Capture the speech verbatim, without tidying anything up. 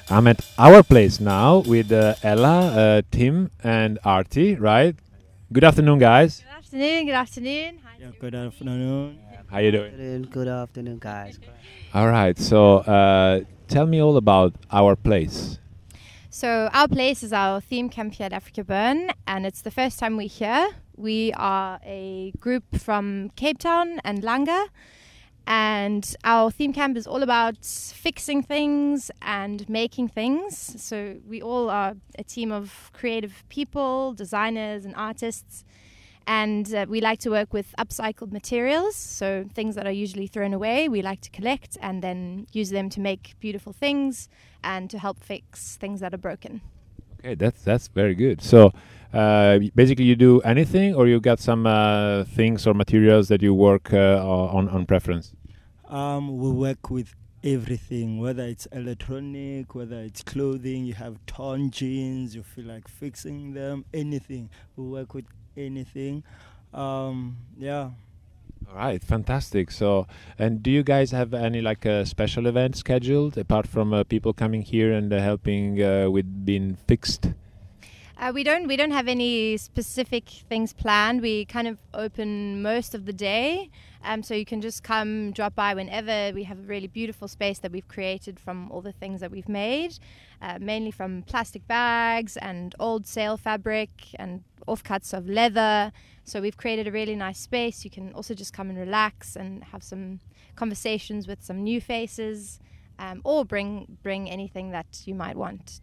I'm at our place now with uh, Ella, uh, Tim, and Artie, right? Good afternoon, guys. Good afternoon. Good afternoon. Hi. Yeah, good afternoon. How you doing? Afternoon, good afternoon, guys. All right. So, uh, tell me all about our place. So our place is our theme camp here at Africa Burn, and it's the first time we're here. We are a group from Cape Town and Langa, and our theme camp is all about fixing things and making things. So we all are a team of creative people, designers and artists, and uh, we like to work with upcycled materials. So things that are usually thrown away, we like to collect and then use them to make beautiful things and to help fix things that are broken. Okay, that's that's very good. So, uh, basically, you do anything, or you got some uh, things or materials that you work uh, on on preference? Um, we work with everything, whether it's electronic, whether it's clothing. You have torn jeans, you feel like fixing them, anything. We work with anything. Um, yeah. All right, fantastic. So, and do you guys have any like uh, special events scheduled apart from uh, people coming here and uh, helping uh, with being fixed? Uh, we don't we don't have any specific things planned. We kind of open most of the day, um, so you can just come drop by whenever. We have a really beautiful space that we've created from all the things that we've made, uh, mainly from plastic bags and old sail fabric and offcuts of leather. So we've created a really nice space. You can also just come and relax and have some conversations with some new faces, um, or bring bring anything that you might want